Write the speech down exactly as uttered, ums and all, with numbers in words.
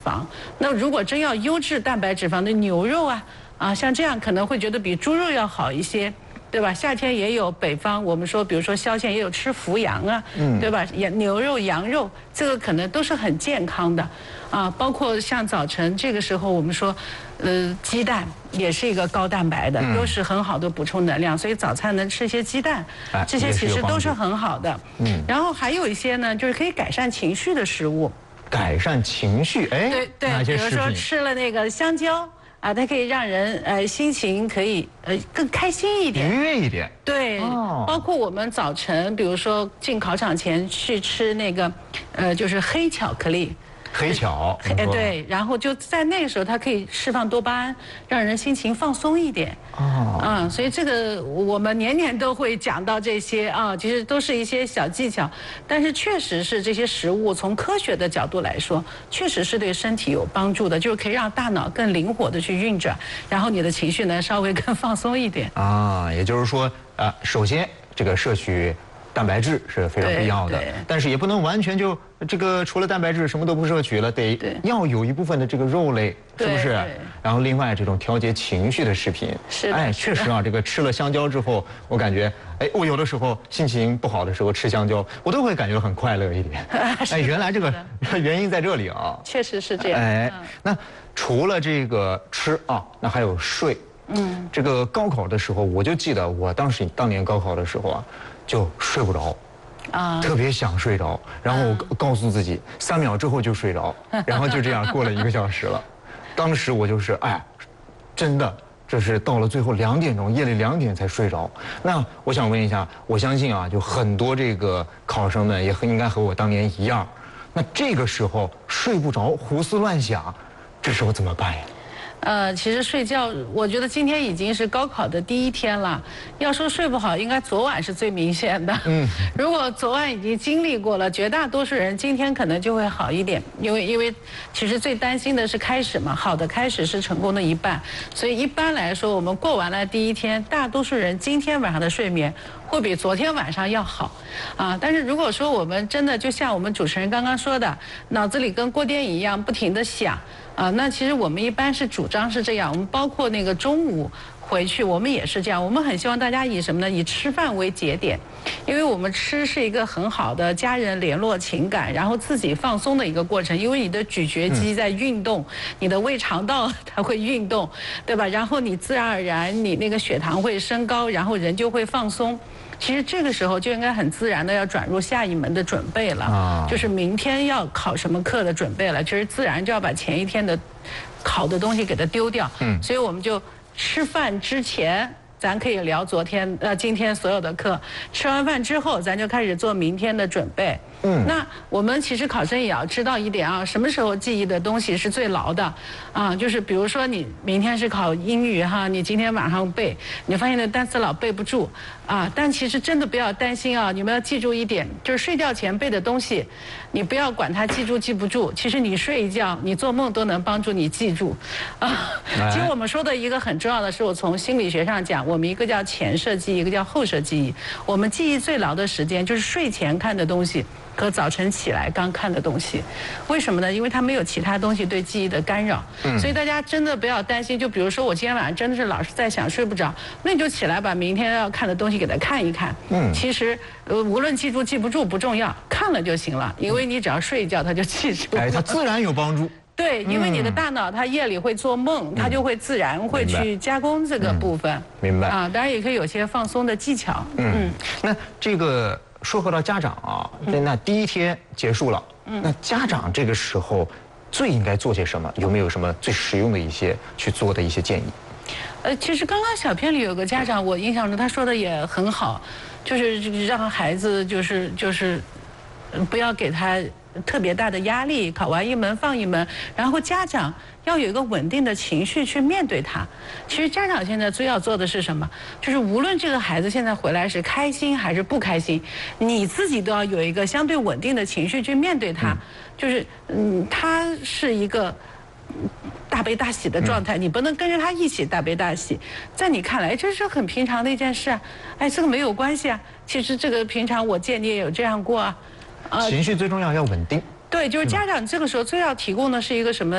肪。那如果真要优质蛋白质肪的牛肉啊啊，像这样可能会觉得比猪肉要好一些。 对吧？夏天也有北方，我们说，比如说萧县也有吃伏羊啊，嗯，对吧？羊牛肉、羊肉，这个可能都是很健康的，啊，包括像早晨这个时候，我们说，呃，鸡蛋也是一个高蛋白的，嗯、都是很好的补充能量，所以早餐能吃一些鸡蛋，哎、这些其实都是很好的。嗯，然后还有一些呢，就是可以改善情绪的食物。 改善情绪，哎， 对对，比如说吃了那个香蕉。 啊，它可以让人呃心情可以呃更开心一点， 愉悦一点。 对，哦、包括我们早晨，比如说进考场前去吃那个，呃，就是黑巧克力。 黑巧， 哎对，然后就在那个时候，它可以释放多巴胺，让人心情放松一点。哦，啊，所以这个我们年年都会讲到这些啊，其实都是一些小技巧，但是确实是这些食物从科学的角度来说，确实是对身体有帮助的，就是可以让大脑更灵活的去运转，然后你的情绪呢稍微更放松一点。 啊，也就是说，呃，首先这个摄取 蛋白质是非常必要的，但是也不能完全就这个除了蛋白质什么都不摄取了，得要有一部分的这个肉类，是不是？然后另外这种调节情绪的食品， 是哎，确实啊，这个吃了香蕉之后，我感觉，哎，我有的时候心情不好的时候吃香蕉，我都会感觉很快乐一点。哎，原来这个原因在这里啊， 确实是这样。 哎，那除了这个吃啊，那还有睡。嗯，这个高考的时候，我就记得我当时当年高考的时候啊。 就睡不着，啊，特别想睡着，然后我告诉自己三秒之后就睡着，然后就这样过了一个小时了。当时我就是哎，真的，这是到了最后两点钟，夜里两点才睡着。那我想问一下，我相信啊，就很多这个考生们也应该和我当年一样，那这个时候睡不着，胡思乱想，这时候怎么办呀？ 呃，其实睡觉，我觉得今天已经是高考的第一天了。要说睡不好，应该昨晚是最明显的。嗯，如果昨晚已经经历过了，绝大多数人今天可能就会好一点，因为因为其实最担心的是开始嘛，好的开始是成功的一半。所以一般来说，我们过完了第一天，大多数人今天晚上的睡眠 会比昨天晚上要好，啊！但是如果说我们真的就像我们主持人刚刚说的，脑子里跟过电影一样不停地想，啊，那其实我们一般是主张是这样，我们包括那个中午 回去我们也是这样，我们很希望大家以什么呢？以吃饭为节点，因为我们吃是一个很好的家人联络情感，然后自己放松的一个过程。因为你的咀嚼肌在运动，你的胃肠道它会运动，对吧？然后你自然而然你那个血糖会升高，然后人就会放松。 其实这个时候就应该很自然的要转入下一门的准备了，啊、就是明天要考什么课的准备了。其实自然就要把前一天的考的东西给它丢掉。嗯，所以我们就吃饭之前，咱可以聊昨天呃今天所有的课。吃完饭之后，咱就开始做明天的准备。嗯，那我们其实考生也要知道一点啊，什么时候记忆的东西是最牢的啊？就是比如说你明天是考英语哈，你今天晚上背，你发现那单词老背不住。 啊，但其实真的不要担心啊！你们要记住一点，就是睡觉前背的东西，你不要管它记住记不住。其实你睡一觉，你做梦都能帮助你记住。啊，其实我们说的一个很重要的是，我从心理学上讲，我们一个叫前设记忆，一个叫后设记忆。我们记忆最牢的时间就是睡前看的东西和早晨起来刚看的东西。为什么呢？因为它没有其他东西对记忆的干扰。嗯。所以大家真的不要担心。就比如说我今天晚上真的是老是在想睡不着，那你就起来把明天要看的东西 给他看一看，嗯，其实呃，无论记住记不住不重要，看了就行了，因为你只要睡一觉，他就记住了。 哎，它自然有帮助。 对，因为你的大脑它夜里会做梦，它就会自然会去加工这个部分。 明白。 啊，当然也可以有些放松的技巧。 嗯，那这个说回到家长啊，那第一天结束了，那家长这个时候最应该做些什么？有没有什么最实用的一些去做的一些建议？ 呃，其实刚刚小片里有个家长，我印象中他说的也很好，就是让孩子就是就是不要给他特别大的压力，考完一门放一门，然后家长要有一个稳定的情绪去面对他。其实家长现在最要做的是什么？就是无论这个孩子现在回来是开心还是不开心，你自己都要有一个相对稳定的情绪去面对他。就是嗯，他是一个 大悲大喜的状态，你不能跟着他一起大悲大喜。在你看来，这是很平常的一件事啊。哎，这个没有关系啊。其实这个平常我见你也有这样过啊。 情绪最重要要稳定。 对，就是家长这个时候最要提供的是一个什么？